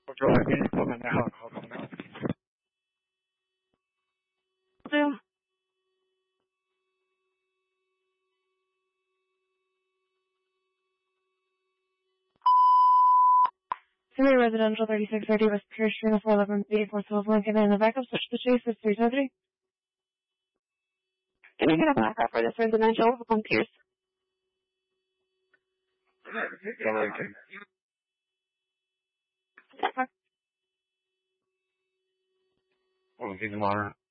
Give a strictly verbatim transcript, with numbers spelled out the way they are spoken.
Control again, comment now. Hold on now. Zoom. Three residential thirty-six thirty West Pierce Street, four eleven eight four twelve Lincoln, and the backup switch to Chase is three two three. Can I get a backup for this residential on Pierce? Lincoln. Okay. What was the tomorrow?